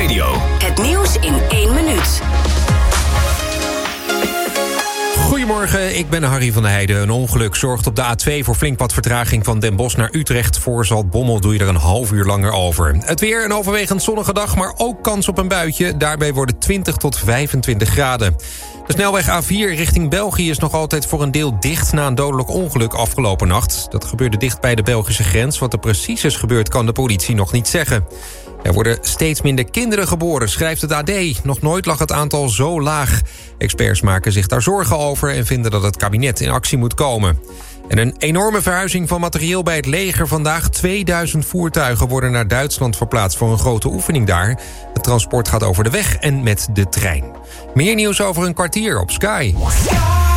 Radio. Het nieuws in 1 minuut. Goedemorgen, ik ben Harry van der Heijden. Een ongeluk zorgt op de A2 voor flink wat vertraging van Den Bosch naar Utrecht. Voor Zaltbommel doe je er een half uur langer over. Het weer, een overwegend zonnige dag, maar ook kans op een buitje. Daarbij worden 20 tot 25 graden. De snelweg A4 richting België is nog altijd voor een deel dicht na een dodelijk ongeluk afgelopen nacht. Dat gebeurde dicht bij de Belgische grens. Wat er precies is gebeurd kan de politie nog niet zeggen. Er worden steeds minder kinderen geboren, schrijft het AD. Nog nooit lag het aantal zo laag. Experts maken zich daar zorgen over en vinden dat het kabinet in actie moet komen. En een enorme verhuizing van materieel bij het leger vandaag. 2000 voertuigen worden naar Duitsland verplaatst voor een grote oefening daar. Het transport gaat over de weg en met de trein. Meer nieuws over een kwartier op Sky.